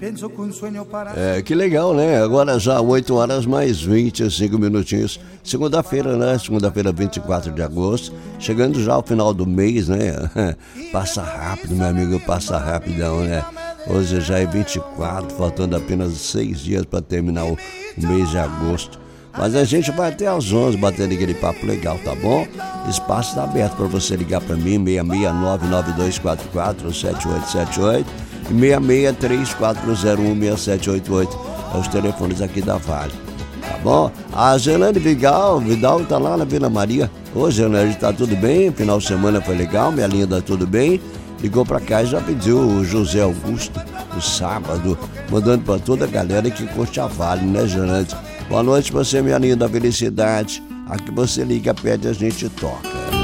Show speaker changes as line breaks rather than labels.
Que legal, né? Agora já 8 horas mais 25 minutinhos. Segunda-feira, né? Segunda-feira, 24 de agosto. Chegando já ao final do mês, né? Passa rápido, meu amigo, passa rapidão, né? Hoje já é 24, faltando apenas 6 dias para terminar o mês de agosto. Mas a gente vai até às 11 batendo aquele papo legal, tá bom? Espaço está aberto para você ligar para mim, 66992447878 e 663401788. É os telefones aqui da Vale, tá bom? A Gelane Vidal tá lá na Vila Maria. Ô, Gelane, tá tudo bem? Final de semana foi legal, minha linda, tudo bem? Ligou pra cá e já pediu o José Augusto, o sábado, mandando pra toda a galera que curte a Vale, né, Gelane? Boa noite pra você, minha linda, felicidade. Aqui você liga, pede, a gente toca.